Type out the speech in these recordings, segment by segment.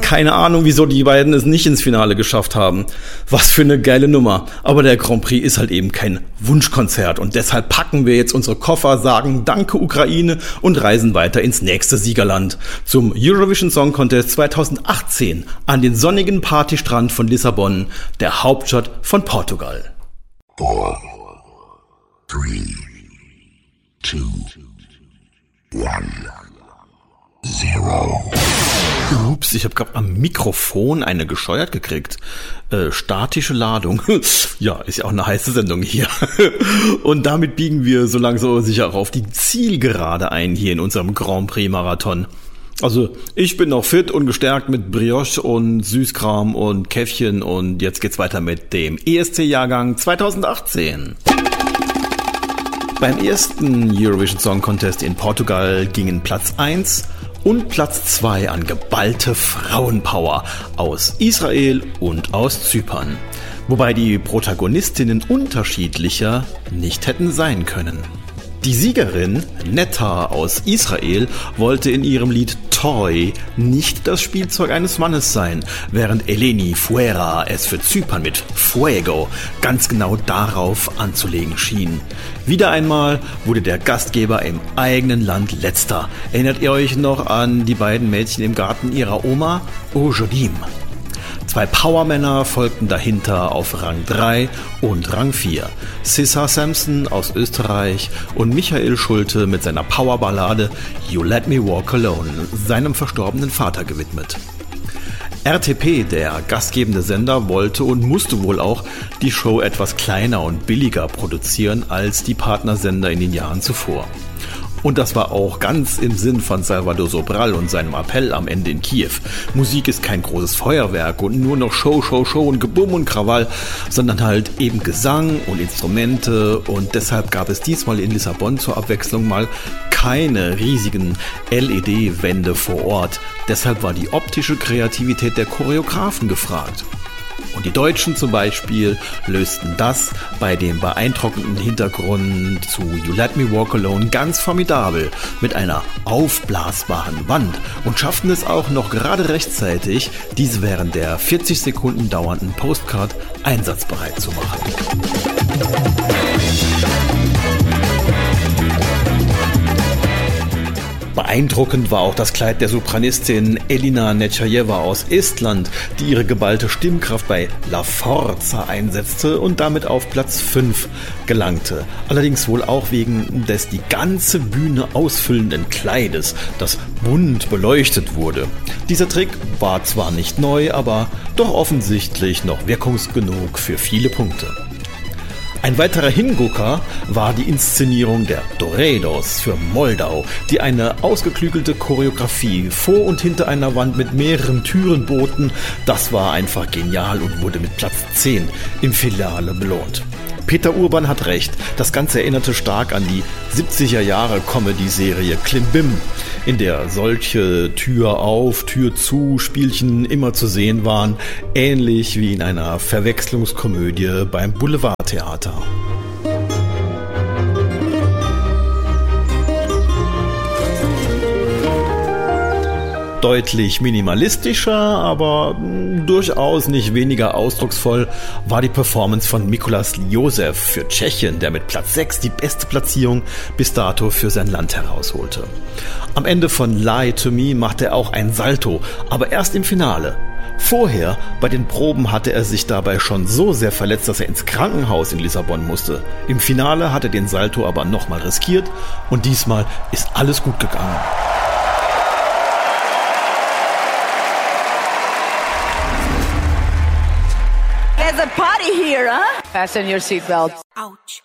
keine Ahnung, wieso die beiden es nicht ins Finale geschafft haben. Was für eine geile Nummer. Aber der Grand Prix ist halt eben kein Wunschkonzert und deshalb packen wir jetzt unsere Koffer, sagen Danke Ukraine und reisen weiter ins nächste Siegerland. Zum Eurovision Song Contest 2018 an den sonnigen Partystrand von Lissabon, der Hauptstadt von Portugal. 4, 3, 2, 1, 0. Ups, ich habe gerade am Mikrofon eine gescheuert gekriegt. Statische Ladung. Ja, ist ja auch eine heiße Sendung hier. Und damit biegen wir so langsam aber sicher auch auf die Zielgerade ein hier in unserem Grand Prix Marathon. Also ich bin noch fit und gestärkt mit Brioche und Süßkram und Käffchen und jetzt geht's weiter mit dem ESC-Jahrgang 2018. Beim ersten Eurovision Song Contest in Portugal gingen Platz 1 und Platz 2 an geballte Frauenpower aus Israel und aus Zypern. Wobei die Protagonistinnen unterschiedlicher nicht hätten sein können. Die Siegerin, Netta aus Israel, wollte in ihrem Lied Toy nicht das Spielzeug eines Mannes sein, während Eleni Fuera es für Zypern mit Fuego ganz genau darauf anzulegen schien. Wieder einmal wurde der Gastgeber im eigenen Land Letzter. Erinnert ihr euch noch an die beiden Mädchen im Garten ihrer Oma? Ojodim. 2 Powermänner folgten dahinter auf Rang 3 und Rang 4. Sissa Samson aus Österreich und Michael Schulte mit seiner Powerballade You Let Me Walk Alone, seinem verstorbenen Vater gewidmet. RTP, der gastgebende Sender, wollte und musste wohl auch die Show etwas kleiner und billiger produzieren als die Partnersender in den Jahren zuvor. Und das war auch ganz im Sinn von Salvador Sobral und seinem Appell am Ende in Kiew. Musik ist kein großes Feuerwerk und nur noch Show und Gebumm und Krawall, sondern halt eben Gesang und Instrumente. Und deshalb gab es diesmal in Lissabon zur Abwechslung mal keine riesigen LED-Wände vor Ort. Deshalb war die optische Kreativität der Choreografen gefragt. Und die Deutschen zum Beispiel lösten das bei dem beeindruckenden Hintergrund zu You Let Me Walk Alone ganz formidabel mit einer aufblasbaren Wand und schafften es auch noch gerade rechtzeitig, diese während der 40 Sekunden dauernden Postcard einsatzbereit zu machen. Beeindruckend war auch das Kleid der Sopranistin Elina Nečajeva aus Estland, die ihre geballte Stimmkraft bei La Forza einsetzte und damit auf Platz 5 gelangte. Allerdings wohl auch wegen des die ganze Bühne ausfüllenden Kleides, das bunt beleuchtet wurde. Dieser Trick war zwar nicht neu, aber doch offensichtlich noch wirkungsgenug für viele Punkte. Ein weiterer Hingucker war die Inszenierung der Toreros für Moldau, die eine ausgeklügelte Choreografie vor und hinter einer Wand mit mehreren Türen boten. Das war einfach genial und wurde mit Platz 10 im Finale belohnt. Peter Urban hat recht, das Ganze erinnerte stark an die 70er Jahre Comedy-Serie Klimbim, in der solche Tür auf, Tür zu Spielchen immer zu sehen waren, ähnlich wie in einer Verwechslungskomödie beim Boulevardtheater. Deutlich minimalistischer, aber durchaus nicht weniger ausdrucksvoll war die Performance von Mikuláš Josef für Tschechien, der mit Platz 6 die beste Platzierung bis dato für sein Land herausholte. Am Ende von Lie to Me machte er auch ein Salto, aber erst im Finale. Vorher, bei den Proben, hatte er sich dabei schon so sehr verletzt, dass er ins Krankenhaus in Lissabon musste. Im Finale hat er den Salto aber nochmal riskiert und diesmal ist alles gut gegangen. There's a party here, huh? Fasten your seatbelts. Ouch.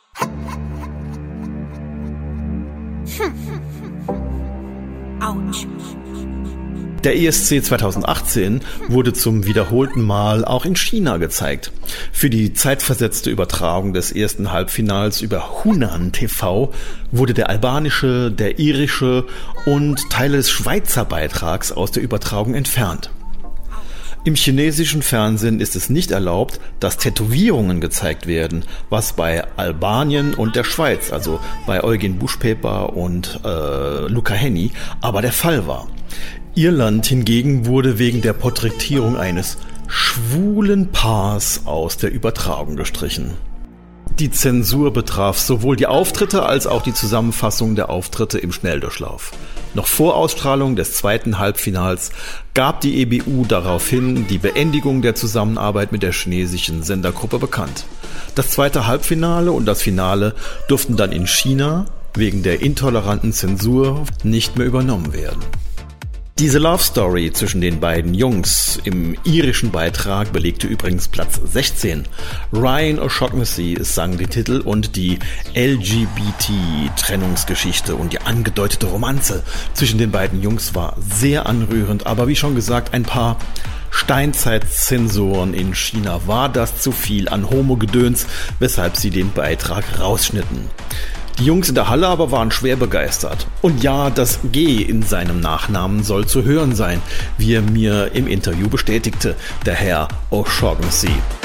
Ouch. Der ESC 2018 wurde zum wiederholten Mal auch in China gezeigt. Für die zeitversetzte Übertragung des ersten Halbfinals über Hunan TV wurde der albanische, der irische und Teile des Schweizer Beitrags aus der Übertragung entfernt. Im chinesischen Fernsehen ist es nicht erlaubt, dass Tätowierungen gezeigt werden, was bei Albanien und der Schweiz, also bei Eugen Buschpeper und Luca Hänni, aber der Fall war. Irland hingegen wurde wegen der Porträtierung eines schwulen Paars aus der Übertragung gestrichen. Die Zensur betraf sowohl die Auftritte als auch die Zusammenfassung der Auftritte im Schnelldurchlauf. Noch vor Ausstrahlung des zweiten Halbfinals gab die EBU daraufhin die Beendigung der Zusammenarbeit mit der chinesischen Sendergruppe bekannt. Das zweite Halbfinale und das Finale durften dann in China wegen der intoleranten Zensur nicht mehr übernommen werden. Diese Love Story zwischen den beiden Jungs im irischen Beitrag belegte übrigens Platz 16. Ryan O'Shaughnessy sang den Titel und die LGBT-Trennungsgeschichte und die angedeutete Romanze zwischen den beiden Jungs war sehr anrührend, aber wie schon gesagt, ein paar Steinzeit-Zensoren in China war das zu viel an Homo-Gedöns, weshalb sie den Beitrag rausschnitten. Die Jungs in der Halle aber waren schwer begeistert. Und ja, das G in seinem Nachnamen soll zu hören sein, wie er mir im Interview bestätigte, der Herr O'Shaughnessy.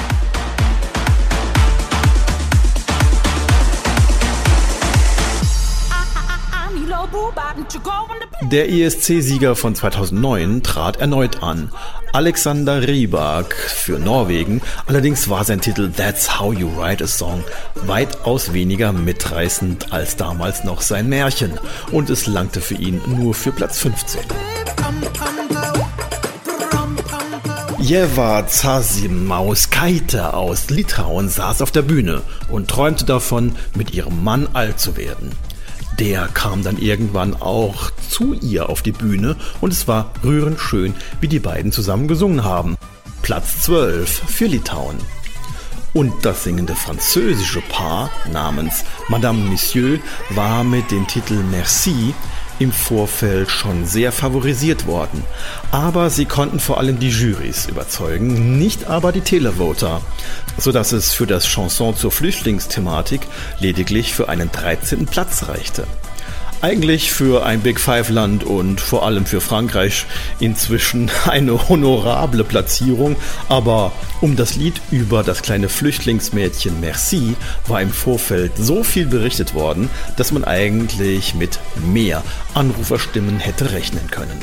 Der ESC-Sieger von 2009 trat erneut an. Alexander Rybak für Norwegen, allerdings war sein Titel That's How You Write a Song weitaus weniger mitreißend als damals noch sein Märchen und es langte für ihn nur für Platz 15. Ieva Zasimauskaite aus Litauen saß auf der Bühne und träumte davon, mit ihrem Mann alt zu werden. Der kam dann irgendwann auch zu ihr auf die Bühne und es war rührend schön, wie die beiden zusammen gesungen haben. Platz 12 für Litauen. Und das singende französische Paar namens Madame Monsieur war mit dem Titel Merci im Vorfeld schon sehr favorisiert worden. Aber sie konnten vor allem die Jurys überzeugen, nicht aber die Televoter, sodass es für das Chanson zur Flüchtlingsthematik lediglich für einen 13. Platz reichte. Eigentlich für ein Big Five-Land und vor allem für Frankreich inzwischen eine honorable Platzierung, aber um das Lied über das kleine Flüchtlingsmädchen Merci war im Vorfeld so viel berichtet worden, dass man eigentlich mit mehr Anruferstimmen hätte rechnen können.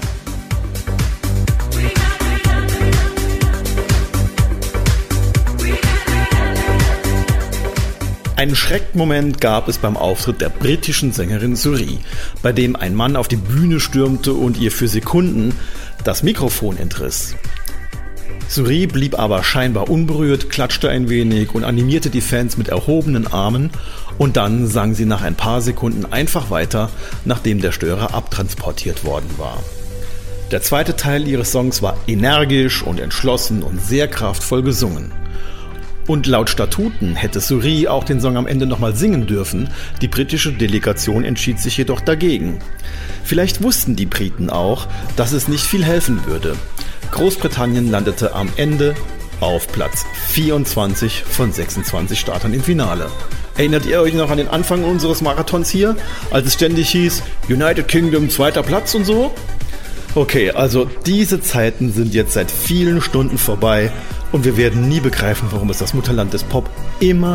Einen Schreckmoment gab es beim Auftritt der britischen Sängerin Suri, bei dem ein Mann auf die Bühne stürmte und ihr für Sekunden das Mikrofon entriss. Suri blieb aber scheinbar unberührt, klatschte ein wenig und animierte die Fans mit erhobenen Armen und dann sang sie nach ein paar Sekunden einfach weiter, nachdem der Störer abtransportiert worden war. Der zweite Teil ihres Songs war energisch und entschlossen und sehr kraftvoll gesungen. Und laut Statuten hätte Suri auch den Song am Ende nochmal singen dürfen, die britische Delegation entschied sich jedoch dagegen. Vielleicht wussten die Briten auch, dass es nicht viel helfen würde. Großbritannien landete am Ende auf Platz 24 von 26 Startern im Finale. Erinnert ihr euch noch an den Anfang unseres Marathons hier, als es ständig hieß, United Kingdom 2. Platz und so? Okay, also diese Zeiten sind jetzt seit vielen Stunden vorbei und wir werden nie begreifen, warum es das Mutterland des Pop immer